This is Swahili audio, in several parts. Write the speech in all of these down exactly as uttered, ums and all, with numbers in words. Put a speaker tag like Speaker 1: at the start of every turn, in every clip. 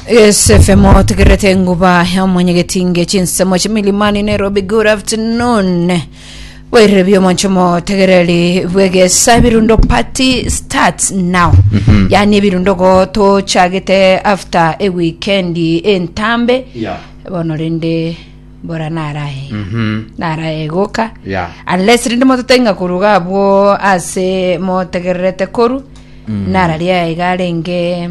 Speaker 1: Yes, F M tegerete nguba ya mwenyegetinge chinsemo chimilimani Nairobi. Good afternoon. Werebyo manchomo tegereli wege sabirundo party starts now. Mm-hmm. Yani birundo go to chagete after a weekend in Tambe.
Speaker 2: Yeah.
Speaker 1: Bono rinde bora narae.
Speaker 2: Mhm.
Speaker 1: Narae goka.
Speaker 2: Yeah.
Speaker 1: Unless rinde moto tenga kuruga bo ase mo tegerete koru. Mm. Nararia igarenge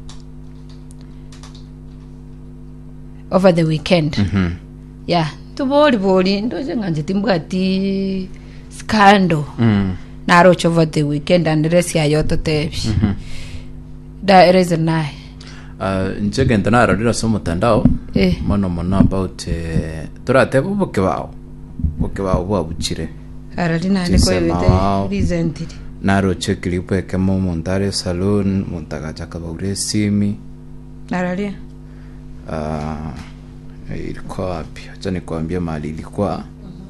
Speaker 1: over the weekend.
Speaker 2: Mhm.
Speaker 1: Yeah, to body body ndo nganje timbati scandal.
Speaker 2: Mm.
Speaker 1: Na roach over the weekend and the rest ya yoto tebi.
Speaker 2: Mhm.
Speaker 1: Da reason na.
Speaker 2: Uh njege ndana rarira so mutandao.
Speaker 1: Eh.
Speaker 2: Mono mono about eh turate bubuke bawo. Buke bawo bwabuchire.
Speaker 1: Aralina ne ko yete recently.
Speaker 2: Na roche clip eke mo montare salon montaga chakabaure simi.
Speaker 1: Naralia.
Speaker 2: Ah, uh, ilikuwa wapi? Acha nikwambie mahali ilikuwa.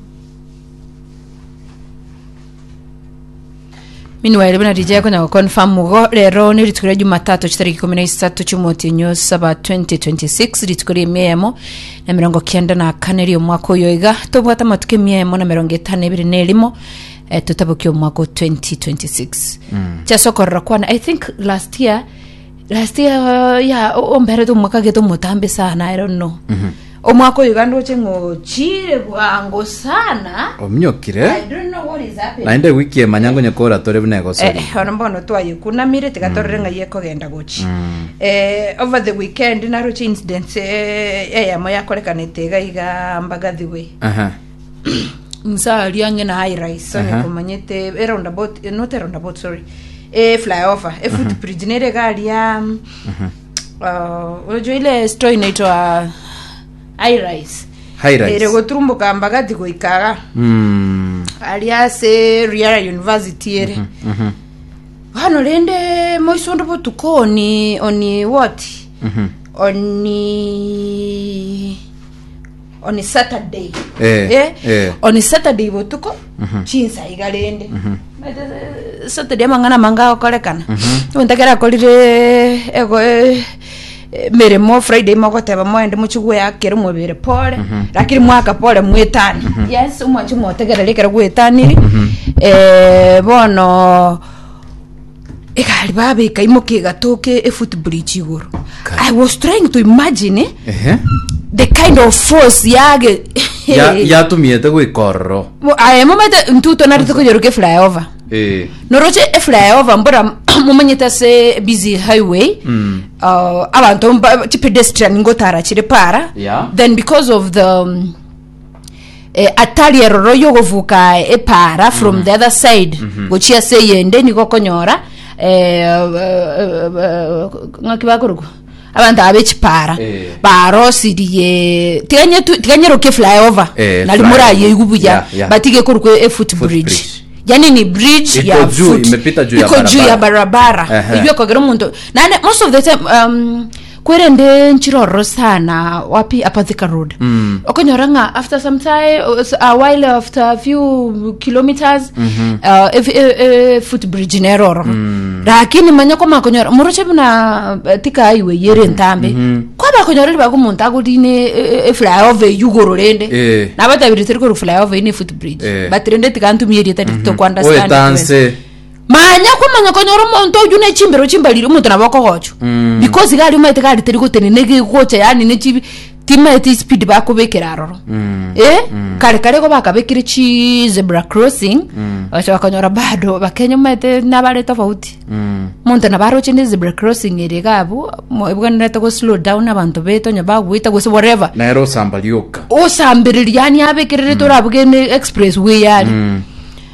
Speaker 1: Meanwhile, bina D J ko na confirm mugo lero ni ritukure Jumatatu tariki kumi na tatu cy'umutinyo saba twenty twenty-six ritukure miyemo na mirongo kenda na kane ri umwaka yoiga tobwata matuke miyemo na mirongo itanu ibiri nelimo eh, tutabuki umwaka twenty twenty-six. Mm. Chasokorra kwana I think last year last year uh, yeah ombere to mwaka geto mutambe sana I don't know. Mhm. Mm omwako yugando chengo chire bwango sana
Speaker 2: omnyokire
Speaker 1: I don't know what is happening
Speaker 2: naende wiki ya manyango nyakora tore bnego so
Speaker 1: eh ono mbono twaye kuna mire tigatorere mm. ngaye kogenda gochi mm. eh over the weekend na roche incidents eh ya moya korekanete gaiga mbagathi we aha msali ange na high rise so uh-huh. Komanyete around about not around about sorry eh flyover e foot bridge nere gari ya uh ojo ile story inaitwa high rise
Speaker 2: high rise
Speaker 1: ere gotrumbo kambagati goikaga
Speaker 2: mm
Speaker 1: aliase Riara University ere mhm mm mhm hano rende moisondo botukoni oni what mhm oni oni Saturday
Speaker 2: eh,
Speaker 1: eh,
Speaker 2: eh.
Speaker 1: oni Saturday botuko mm-hmm. Chinsa igalende mhm mm Saturday mangana manga okorekana mhm ndakera kolire ego eh, mere mo Friday magoteba mwende muchugwe yakere mubere pole mm-hmm. Lakini mwaka pole mwetani mm-hmm. Yes umwanju motegerelekera gwetani mm-hmm. Eh bono ekali babe kaimoke gatoke e football chigoro okay. I was trying to imagine uh-huh. The kind of force yage
Speaker 2: ya ya tumiete gwikorro
Speaker 1: I momete ntuto narito ko yoruke flyover eh noroche e flyover mbora mumanyeta se busy highway mm. uh abantu ti pedestrian ngotara chire para
Speaker 2: yeah.
Speaker 1: Then because of the um, eh, atali eroro yogovuka e para from mm. the other side mm-hmm. Gochia se yende niko konyora eh uh, uh, uh, ngakibakuruko abantu abechipara eh. Barosiriye tiganye tiganye roke flyover eh, nali muraye igubuya yeah, yeah. Batige kuruko e foot bridge, bridge. Yani ni bridge iko ya
Speaker 2: juu,
Speaker 1: foot
Speaker 2: imepita juu ya
Speaker 1: barabara iko juu ya barabara
Speaker 2: uh-huh.
Speaker 1: Ibyo kogero muntu na most of the time um kwerende nchiroro sana wapi Apathika Road mm. Okonyoranga after some time a while after a few kilometers mm-hmm. uh, if, if, if foot bridge neroro mm. Lakini manyako makonyora muroche buna tika highway yere ntambe mm-hmm. Kwa bakonyora ba kumuntu agudine e flyover yugororende eh. Nabata biritiri ko flyover ine foot bridge eh. Batrende tikantu miyeri tati mm-hmm. To understand
Speaker 2: oetanse
Speaker 1: manya ko manya konyoro monto june chimbero chimbaliro muntu nabako gocho mm. Because gali umete gali teri gotene nege gocha yani ne chibi timete speed bako bekeraroro mm. Eh mm. Kare kare ko bakabekire chi zebra crossing mm. Acha konyora bado bakenya mete nabale tofauti mm. Muntu nabaro chinde zebra crossing ere gabo ebwana to go slow down abantu beto nyaba gwita go whatever
Speaker 2: na ero sambalioka
Speaker 1: o sambiriri yani abekire to rabugene expressway yani mm.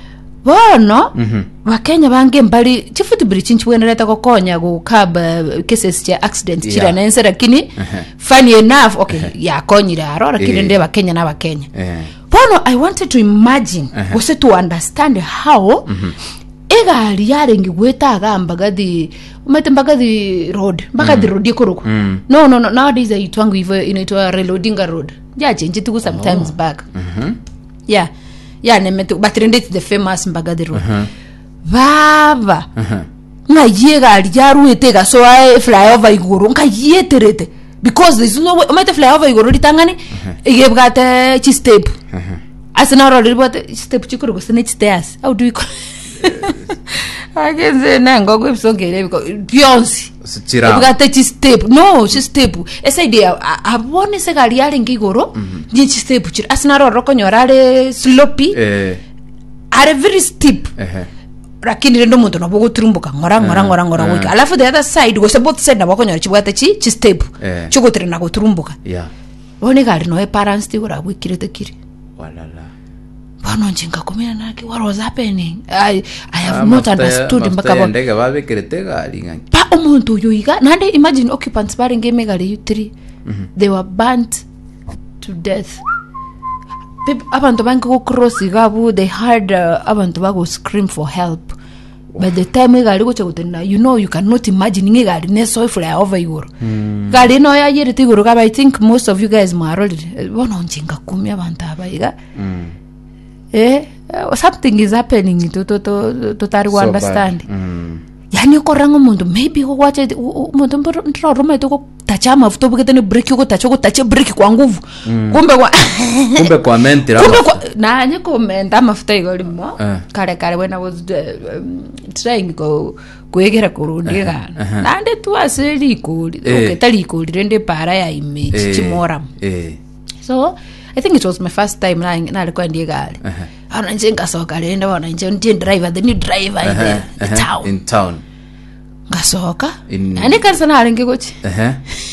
Speaker 1: Bono mhm Wakenya bange mbali chifuti bridge nchweneleta kokonya go cab uh, cases cha accident yeah. Chira nense lakini uh-huh. Funny enough okay uh-huh. Ya konyira arora kile nde Wakenya na Wakenya uh-huh. Bono I wanted to imagine uh-huh. Was to understand how uh-huh. Egali yare ngigweta gamba gadi umete mbagadi road mbagadi mm. Road yikuruko mm. No no no nowadays itwangu hivyo inaitwa reloading road ya change tuku sometimes oh. Back mhm yeah yeah nemetu but rendete the famous mbagadi road uh-huh. Baba uh-huh. Nga yega ali jaru etega so ai flyover iguru nga yeterete because there's no way umete flyover igoro litangani igebgate chi step asina ro libote step chikuru go sine stairs how do you agenze nango kwebisongele because Beyonce ibgate chi step no chi step esa idea abone se gali yale ngigoro ni chi step chira asina ro rokonyorale sloppy eh are very steep eh rakini rendo muntu no bogo turumbuka ngora ngora ngora ngora uh, wika alafu the other side go both side nabo konyora chibwate chi chi step uh, chugo trena go turumbuka
Speaker 2: yeah
Speaker 1: bone gari no e parents ti gora wikirete kiri
Speaker 2: walala
Speaker 1: bano njinga komena nake what was happening i i have uh, not understood mbaka
Speaker 2: bo ndege babe kirete gari ngani
Speaker 1: pa omuntu yoyiga nande imagine occupants bare ngeme gari you three mm -hmm. they were burnt to death. Abantu bangi go cross igabu they heard uh, abantu bago scream for help. Wow. By the time gali go chakutenda you know you cannot imagine nge gali neso fly over you. Mm. Gali no ya yere tiguru kaba I think most of you guys married bona njinga kumi abantu abaiga. Mm. Eh uh, something is happening to to to to tari so understand. Mm. Yani ko rango mundo maybe go wache mundo ntro roma to tachama futo buketene break ko tacho ko tache break kwa nguvu mm. kumbe kwa
Speaker 2: kumbe kwa mente
Speaker 1: kumbe kwa na anye komenta mafuta igoli mo uh. kare kare when I was uh, um, trying go kuegera kurundiga uh, uh-huh. nande tu aseli kuli eh. Okay tali kuli rende para ya image eh. Chimora eh. So I think it was my first time na na alikuwa ndiye gari uh-huh. Ana njenga soka lenda wana nje ndiye driver the new driver uh-huh. in the, the uh-huh. town
Speaker 2: in town
Speaker 1: ngasoka ane kansana alinge gochi
Speaker 2: uh-huh.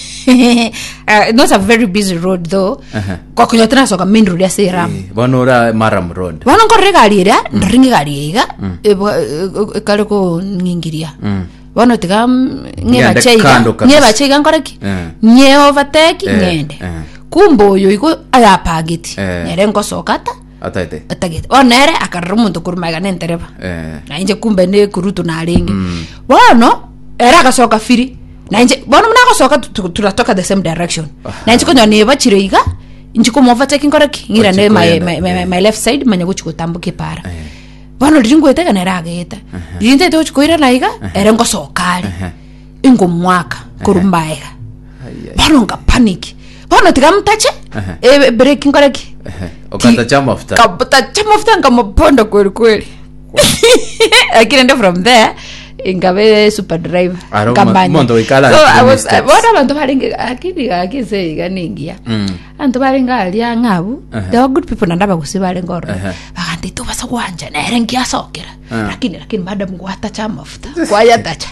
Speaker 1: uh, not a very busy road though uh-huh. Kwa kunyotana soka main road ya Seram
Speaker 2: eh, banora Maram road
Speaker 1: bana ngorre gari ira mm. Ndoringe gari iga mm. e, kale ko ngingiria mm. Bana tiga ngeba cheiga ngeba cheiga ngoreki uh. Nye overtake uh. Ngende uh. Kumbo yo iko ayapagiti uh. Nere ngosoka ta
Speaker 2: ataite
Speaker 1: atagete onere akarumuntu kurumaga nentereba eh na inje kumbe ne kurutu na alingi mm. Bono era kasoka firi na inje bono mna kasoka tunatoka the same direction uh-huh. Na inje konyo ne bachireiga inje ko overtaking koreki ngira ne my my, my my left side manya guchiko tambuke para eh. Bono ringo etega ne rageta uh-huh. Rinte to chikoira naiga uh-huh. Era ngosokali uh-huh. Ingo mwaka kurumbaega uh-huh. Bono nga panic bono tigamtache uh-huh. E breaking koreki
Speaker 2: uh-huh. Okata chamafuta
Speaker 1: kapata chamafuta ngamaponda kweli kweli akirende from there ingabe super driver
Speaker 2: kambanya mondo ikala
Speaker 1: so I was what abantu balinga akini akise iganingia mm. Antu balinga ali angabu uh-huh. They were good people nandaba kusibale ngoro uh-huh. Bakandi to basa kwanja na erengia sokera uh-huh. Lakini lakini madam ngwata chamafuta kwaya tacha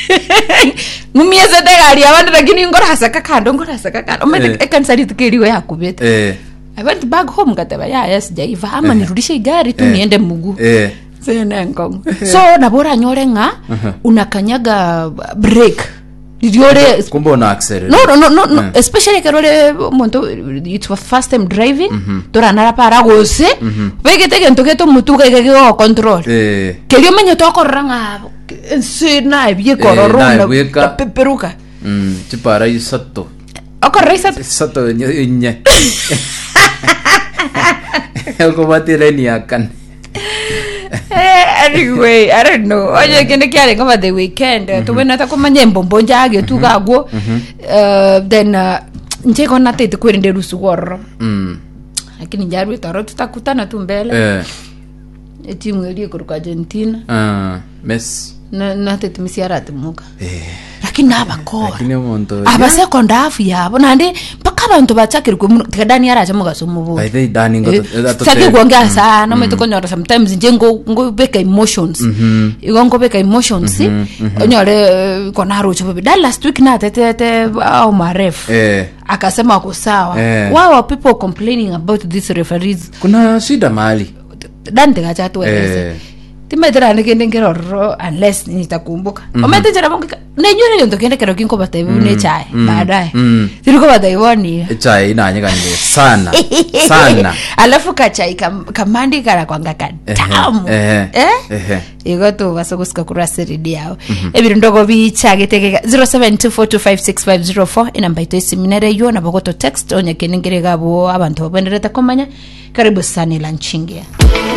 Speaker 1: mumieze degari abantu lakini ngoro hasaka kando ngoro hasaka kando umete uh-huh. Ekansari tukiriwe yakubeta eh uh-huh. I went back home kataba ya yes jaiva ama nirudishe gari tu niende mugu eh sene ngong so nabora nyorenga uh-huh. Unakanyaga break diore
Speaker 2: kumbe una accelerate
Speaker 1: no no no, no. Uh-huh. Especially karole monto it was first time driving uh-huh. Tora nara para gose vege tege ntoketo mutuka ke go control eh kelio menyo to koranga sina bie kororona peperuka
Speaker 2: mm tipara isato
Speaker 1: okorreisa
Speaker 2: sato nye Elko batire ni akan
Speaker 1: anyway I don't know oye kende kyale ngoma the weekend mm-hmm. Tubena ta komanye mbombo njage tukagwo mm-hmm. uh, then uh, nje kona tete kwende rusugoro mm lakini njaru taro tutakutana tu mbele eh e timu ile kuruka Argentina
Speaker 2: ah Messi
Speaker 1: na na tete misiarate muka eh lakini abakora
Speaker 2: lakini monto
Speaker 1: aba second half yabo nande mpaka abantu bachakira ku tikadani araje mugaso mubu
Speaker 2: by the dani ngo
Speaker 1: tsake kuongea sana no metoko nyora sometimes njengo ngo beka emotions igongo beka emotions onyore kona rucho bibi that last week na tete tete au maref eh akasema ko sawa why are people complaining about these referees
Speaker 2: kuna shida mali
Speaker 1: dante gacha tu eleze timetera nikende ngero unless nitakumbuka omete jera bonga nenyore yondo kende kero kinko bata ibu ne chai baadaye tiriko bata iwoni
Speaker 2: chai inanyika nge sana sana
Speaker 1: alafu ka chai kamandi kara kwanga katamu eh eh igoto basokuska kurasiri diao ebiro ndogo bicha geteke zero seven two four two five six five zero four inamba ito isiminere yo na bogoto text onya kenengere gabo abantu babendereta komanya karibu sana lanchingia